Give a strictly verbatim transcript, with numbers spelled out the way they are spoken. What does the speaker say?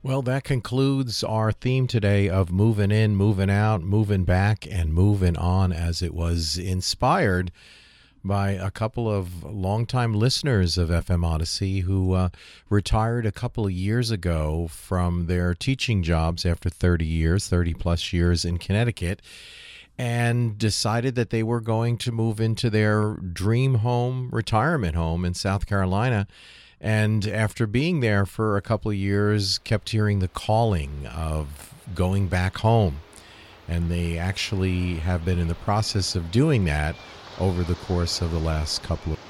Well, that concludes our theme today of moving in, moving out, moving back, and moving on, as it was inspired by a couple of longtime listeners of F M Odyssey who uh, retired a couple of years ago from their teaching jobs after thirty years, thirty plus years in Connecticut, and decided that they were going to move into their dream home, retirement home in South Carolina. And after being there for a couple of years, kept hearing the calling of going back home. And they actually have been in the process of doing that over the course of the last couple of